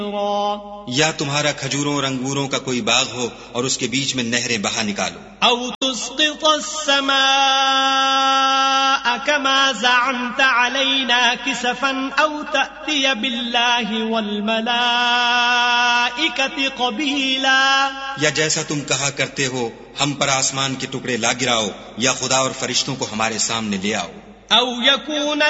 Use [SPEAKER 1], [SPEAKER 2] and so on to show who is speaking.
[SPEAKER 1] या तुम्हारा खजूरों और अंगूरों का कोई बाग हो और उसके बीच में नहरें बहा निकालो।
[SPEAKER 2] औ तुस्क़ित अस्समाअ कमा ज़अमत अलैना किसफन औ तअतिय बिल्लाहि वल मलाइकति क़बीला,
[SPEAKER 1] या जैसा तुम कहा करते हो हम पर आसमान के टुकड़े ला गिराओ, या खुदा और फरिश्तों को हमारे सामने ले आओ।
[SPEAKER 2] औ यकून